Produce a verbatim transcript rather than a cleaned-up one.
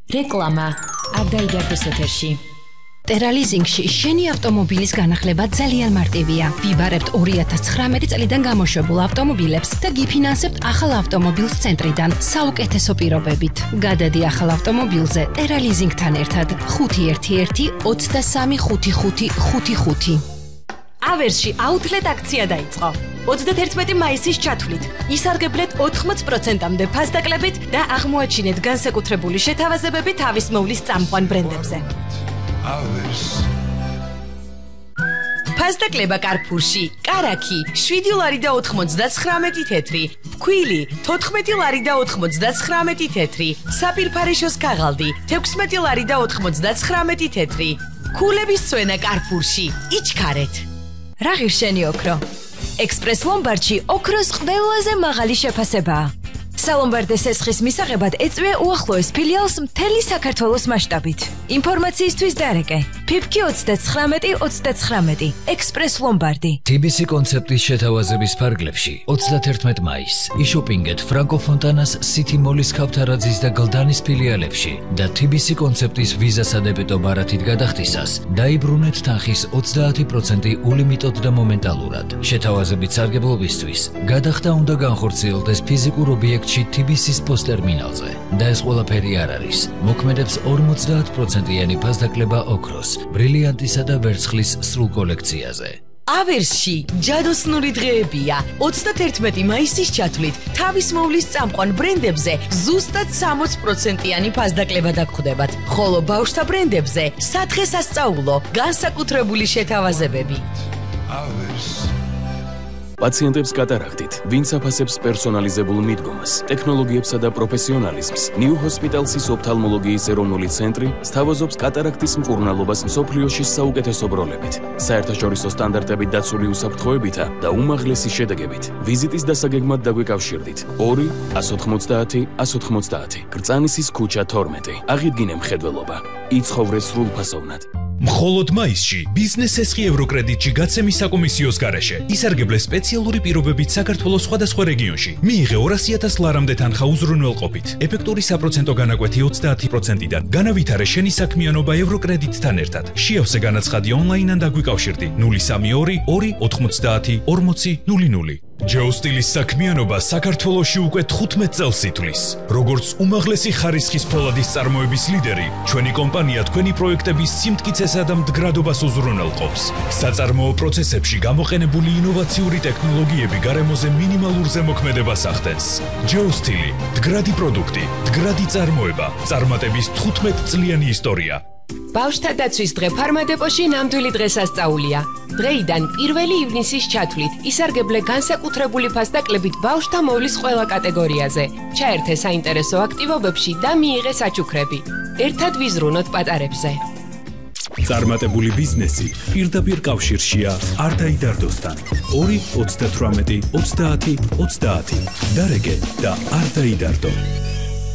რეკლამა არ დაიდარდეს ეთერში. ტერალიზინგში შენი ავტომობილის განახლება ძალიან მარტივია. ვიბარებთ ორი ათას ცხრამეტი წლიდან გამოშვებულ ავტომობილებს და გიფინანსებთ ახალ ავტომობილს ცენტრიდან საუკეთესო პირობებით. გადადი ახალ ავტომობილზე ტერალიზინგთან ერთად ხუთი ერთი ერთი ოცდასამი ხუთი ხუთი ხუთი ხუთი. ავერსში აუთლეტ აქცია დაიწყო. ოცდაათერთმეტი მაისის ჩათვლით ისარგებლეთ ოთხმოც პროცენტამდე ფასდაკლებით და აღმოაჩინეთ განსაკუთრებული შეთავაზებები თავის მოვლის წამყვან ბრენდებზე. ფასდაკლება კარფურში, კარაქი, შვიდი ლარი და ოთხმოცდაცხრამეტი თეთრი, ფქვილი, თოთხმეტი ლარი და ოთხმოცდაცხრამეტი თეთრი, საპირფარეშოს ქაღალდი, თექვსმეტი ლარი და ოთხმოცდაცხრამეტი თეთრი. ქულების სვენა კარფურში, იჩქარეთ. რა ღირშენი ოქრო? ექსპრეს ლომბარდში ოქროს ყველაზე მაღალი შეფასებაა. სალომბარდეს ესხის მისაღებად ეწვია უახლოეს ფილიალს მთელი საქართველოს მასშტაბით. ინფორმაციისთვის დარეკე. ფიფკი ოცდაცხრამეტი ოცდაცხრამეტი. ექსპრეს ლომბარდი. თი ბი სი კონცეპტის შეთავაზების ფარგლებში ოცდაათერთმეტი მაისს იშოპინგეთ ფრანკო ფონტანას სიტი მოლის ქავთარაძის და გლდანის ფილიალებში და თი ბი სი კონცეპტის ვიზასა დებეტო ბარათით გადახდისას დაიბრუნეთ თანხის ოცდაათი პროცენტი ულიმიტოდ და მომენტალურად. შეთავაზებით სარგებლობისთვის გადახდა უნდა განხორციელდეს ფიზიკურ ობიექტში თი ბი სის პოსტერმინალზე და ეს ყველაფერი არ არის. მოქმედებს ორმოცდაათ პროცენტიანი ფასდაკლება ოქროს, ბრილიანტისა და ვერცხლის სრულ კოლექციაზე. ავერსში ჯადოსნური დღეებია. ოცდაათერთმეტი მაისის ჩათვლით თავის მოვლის წამყვან ბრენდებზე ზუსტად სამოც პროცენტიანი ფასდაკლება დაგხვდებათ, ხოლო ბავშვთა ბრენდებზე სადღესასწაულო განსაკუთრებული შეთავაზებები. პაციენტებს კატარაქტით, ვინც აფასებს პერსონალიზებულ მიდგომას, ტექნოლოგიებსა და პროფესიონალიზმს, ნიუ ჰოსპიტალსის ოფთალმოლოგიის ეროვნული ცენტრი სთავაზობს კატარაქტის მკურნალობას მსოფლიოში საუკეთესო ბროლებით, საერთაშორისო სტანდარტებით დაცული უსაფრთხოებითა და უმაღლესი შედეგებით. ვიზიტის დასაგეგმად დაგვიკავშირდით ორი ას ოთხმოცდაათი ას ოთხმოცდაათი, კრწანისის ქუჩა თორმეტი. აღიდგინე მხედველობა, იცხოვრე სრულფასოვნად. მხოლოდ მაისში ბიზნეს ესხი ევროკრედიტში გაცემის საკომისიოს გარეშე ისარგებლე სპეციალური პირობებით საქართველოს სხვადასხვა რეგიონში. მიიღე ორასი ათას ლარამდე თანხა უზრუნველყოფით. ეფექტური საპროცენტო განაკვეთი ოცდაათი პროცენტიდან. განავითარე შენი საქმიანობა ევროკრედიტთან ერთად. შეავსე განაცხადი ონლაინიდან დაგვიკავშირდი ნული სამი ორი ორი ოთხმოცდაათი ორმოცი ნული ნული. ჯეოსტილის საქმიანობა საქართველოში უკვე თხუთმეტ წელს ითვლის. როგორც უმაღლესი ხარისხის ფოლადის წარმოების ლიდერი, ჩვენი კომპანია თქვენი პროექტების სიმტკიცესა და მდგრადობას უზრუნველყოფს. საწარმოო პროცესებში გამოყენებული ინოვაციური ტექნოლოგიები გარემოზე მინიმალურ ზემოქმედებას ახდენს. ჯეოსტილი, მდგრადი პროდუქტი, მდგრადი წარმოება, წარმატების თხუთმეტწლიანი ისტორია. ბავშვთა დაცვის დღე ფარმადეპოში ნამდვილი დღესასწაულია. დღეიდან პირველი ივნისის ჩათვლით ისარგებლე განსაკუთრებული ფასდაკლებით ბავშვთა მოვლის ყველა კატეგორიაზე. ჩაერთე საინტერესო აქტივობებში და მიიღე საჩუქრები. ერთად ვიზრუნოთ პატარებზე. წარმატებული ბიზნესი პირდაპირ კავშირშია არ დაიდარდოსთან. ორი ოცდათვრამეტი ოცდაათი ოცდაათი. დარეგე და არ დაიდარდო.